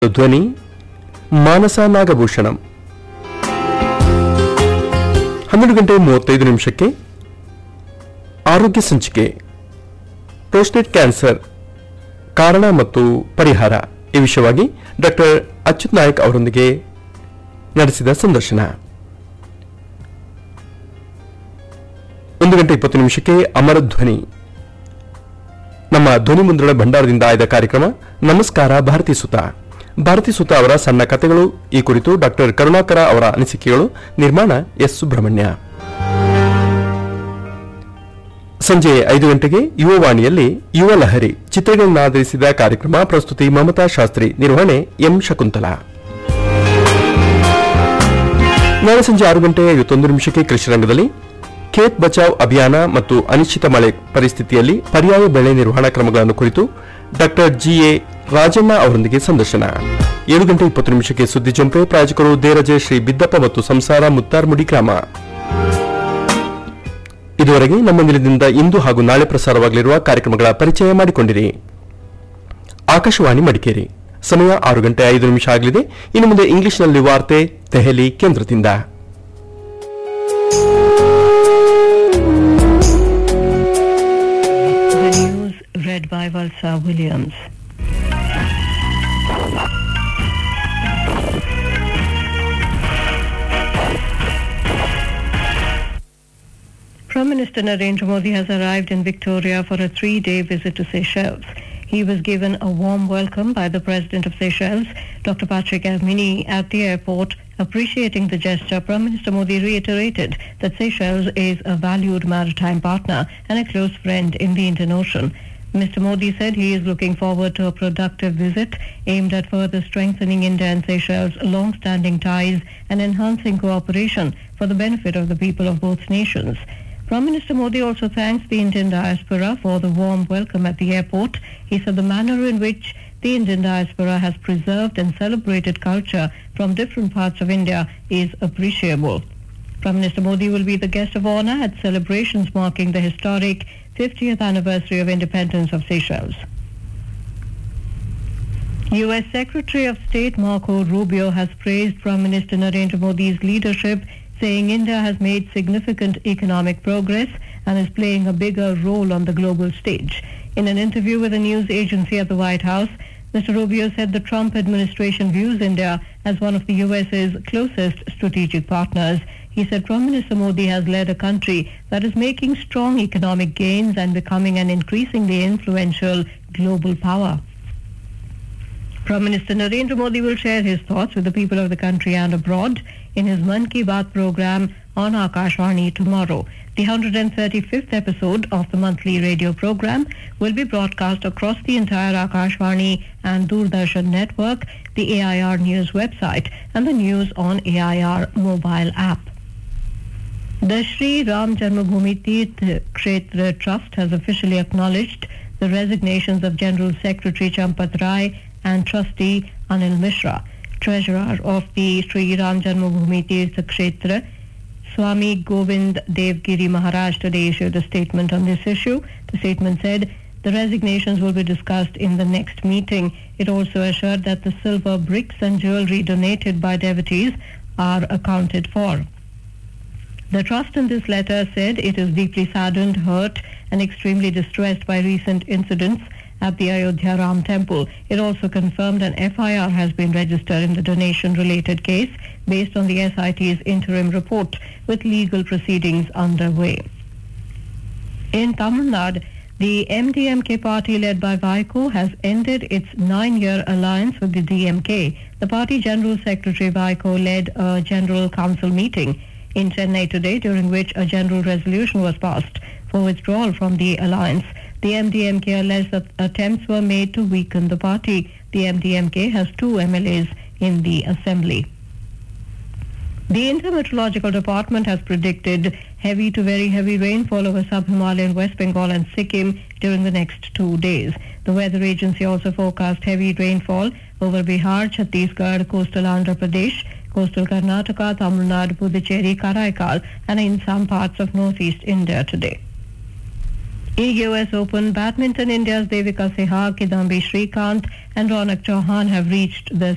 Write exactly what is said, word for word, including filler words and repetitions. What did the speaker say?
ಧ್ವನಿ ಮಾನಸ ನಾಗಭೂಷಣಂ ಹನ್ನೆರಡು ಗಂಟೆ ಮೂವತ್ತೈದು ನಿಮಿಷಕ್ಕೆ ಆರೋಗ್ಯ ಸಂಚಿಕೆ ಪ್ರೋಸ್ಟೇಟ್ ಕ್ಯಾನ್ಸರ್ ಕಾರಣ ಮತ್ತು ಪರಿಹಾರ ಈ ವಿಷಯವಾಗಿ ಡಾಕ್ಟರ್ ಅಚ್ಯುತ್ ನಾಯಕ್ ಅವರೊಂದಿಗೆ ನಡೆಸಿದ ಸಂದರ್ಶನ. ಒಂದು ಗಂಟೆ ಇಪ್ಪತ್ತು ನಿಮಿಷಕ್ಕೆ ಅಮರ ಧ್ವನಿ ನಮ್ಮ ಧ್ವನಿ ಮುದ್ರಣ ಭಂಡಾರದಿಂದ ಆಯ್ದ ಕಾರ್ಯಕ್ರಮ ನಮಸ್ಕಾರ ಭಾರತಿ ಸುತ. ಭಾರತಿ ಸುತ ಅವರ ಸಣ್ಣ ಕಥೆಗಳು ಈ ಕುರಿತು ಡಾಕ್ಟರ್ ಕರುಣಾಕರ ಅವರ ಅನಿಸಿಕೆಗಳು. ನಿರ್ಮಾಣ ಎಸ್ ಸುಬ್ರಹ್ಮಣ್ಯ. ಸಂಜೆ ಐದು ಗಂಟೆಗೆ ಯುವವಾಣಿಯಲ್ಲಿ ಯುವ ಲಹರಿ ಚಿತ್ರಗಳನ್ನಾಧರಿಸಿದ ಕಾರ್ಯಕ್ರಮ. ಪ್ರಸ್ತುತಿ ಮಮತಾ ಶಾಸ್ತ್ರಿ, ನಿರ್ವಹಣೆ ಎಂ ಶಕುಂತಲಾ. ನಾಳೆ ಸಂಜೆ ಆರು ಗಂಟೆ ಐವತ್ತೊಂದು ನಿಮಿಷಕ್ಕೆ ಕೃಷಿ ರಂಗದಲ್ಲಿ ಖೇತ್ ಬಚಾವ್ ಅಭಿಯಾನ ಮತ್ತು ಅನಿಶ್ಚಿತ ಮಳೆ ಪರಿಸ್ಥಿತಿಯಲ್ಲಿ ಪರ್ಯಾಯ ಬೆಳೆ ನಿರ್ವಹಣಾ ಕ್ರಮಗಳನ್ನು ಕುರಿತು ಡಾಕ್ಟರ್ ಜಿಎ ರಾಜಣ್ಣ ಅವರೊಂದಿಗೆ ಸಂದರ್ಶನ. ಏಳು ಗಂಟೆ ಇಪ್ಪತ್ತು ನಿಮಿಷಕ್ಕೆ ಸುದ್ದಿ ಜಂಪೆ. ಪ್ರಾಯೋಜಕರು ದೇರಜೆ ಶ್ರೀ ಬಿದ್ದಪ್ಪ ಮತ್ತು ಸಂಸಾರ ಮುತ್ತಾರ್ಮುಡಿ ಗ್ರಾಮ. ಇದುವರೆಗೆ ನಮ್ಮ ನಿಲಯದಿಂದ ಇಂದು ಹಾಗೂ ನಾಳೆ ಪ್ರಸಾರವಾಗಲಿರುವ ಕಾರ್ಯಕ್ರಮಗಳ ಪರಿಚಯ ಮಾಡಿಕೊಂಡಿರಿ. ಆಕಾಶವಾಣಿ ಮಡಿಕೇರಿ. ಸಮಯ ಆರು ಗಂಟೆ ಐದು ನಿಮಿಷ ಆಗಲಿದೆ. ಇನ್ನು ಮುಂದೆ ಇಂಗ್ಲಿಷ್ನಲ್ಲಿ ವಾರ್ತೆ ದೆಹಲಿ ಕೇಂದ್ರದಿಂದ. Read by Valsa Williams. Prime Minister Narendra Modi has arrived in Victoria for a three-day visit to Seychelles. He was given a warm welcome by the President of Seychelles, Doctor Patrick Hermini, at the airport. Appreciating the gesture, Prime Minister Modi reiterated that Seychelles is a valued maritime partner and a close friend in the Indian Ocean. Mister Modi said he is looking forward to a productive visit aimed at further strengthening India and Seychelles' long-standing ties and enhancing cooperation for the benefit of the people of both nations. Prime Minister Modi also thanks the Indian diaspora for the warm welcome at the airport. He said the manner in which the Indian diaspora has preserved and celebrated culture from different parts of India is appreciable. Prime Minister Modi will be the guest of honor at celebrations marking the historic fiftieth anniversary of independence of Seychelles. U S Secretary of State Marco Rubio has praised Prime Minister Narendra Modi's leadership, saying India has made significant economic progress and is playing a bigger role on the global stage. In an interview with a news agency at the White House, Mister Rubio said the Trump administration views India as one of the U S's closest strategic partners. He said Prime Minister Modi has led a country that is making strong economic gains and becoming an increasingly influential global power. Prime Minister Narendra Modi will share his thoughts with the people of the country and abroad in his Mann Ki Baat program on Akashvani tomorrow. The one hundred thirty-fifth episode of the monthly radio program will be broadcast across the entire Akashvani and Doordarshan network, the A I R News website, and the News on A I R mobile app. The Shri Ram Janmabhoomi Tirth Kshetra Trust has officially acknowledged the resignations of General Secretary Champat Rai and Trustee Anil Mishra. Treasurer of the Shri Ram Janmabhoomi Tirth Kshetra, Swami Govind Devgiri Maharaj, today issued a statement on this issue. The statement said the resignations will be discussed in the next meeting. It also assured that the silver bricks and jewelry donated by devotees are accounted for. The trust in this letter said it is deeply saddened, hurt, and extremely distressed by recent incidents at the Ayodhya Ram Temple. It also confirmed an F I R has been registered in the donation-related case based on the S I T's interim report, with legal proceedings underway. In Tamil Nadu, the M D M K party led by Vaiko has ended its nine-year alliance with the D M K. The party General Secretary Vaiko led a General Council meeting in Chennai today, during which a general resolution was passed for withdrawal from the alliance. The M D M K alleged that attempts were made to weaken the party. The M D M K has two M L As in the assembly. The Intermeteorological Department has predicted heavy to very heavy rainfall over sub-Himalayan West Bengal and Sikkim during the next two days. The weather agency also forecast heavy rainfall over Bihar, Chhattisgarh, coastal Andhra Pradesh, coastal Karnataka, Tamil Nadu, Puducherry, Karaikal, and in some parts of northeast India today. In U S Open badminton, India's Devika Sehwag, Kidambi Srikanth and Ronak Chauhan have reached the